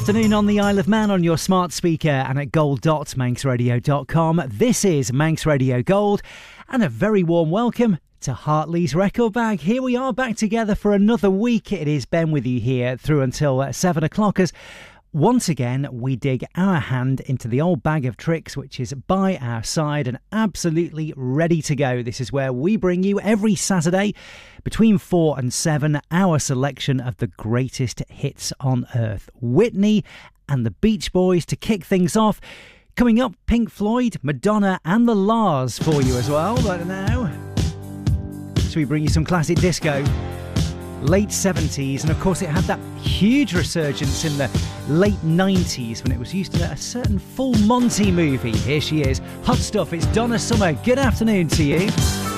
afternoon on the Isle of Man on your smart speaker and at gold.manxradio.com. This is Manx Radio Gold, and a very warm welcome to Hartley's Record Bag. Here we are back together for another week. It is Ben with you here through until 7 o'clock as once again we dig our hand into the old bag of tricks which is by our side and absolutely ready to go. This is where we bring you every Saturday between 4 and 7 our selection of the greatest hits on earth. Whitney and the Beach Boys to kick things off. Coming up, Pink Floyd, Madonna and the La's for you as well. But now, so we bring you some classic disco, late 70s, and of course it had that huge resurgence in the late 90s when it was used to a certain Full Monty movie. Here she is, hot stuff, it's Donna Summer. Good afternoon to you.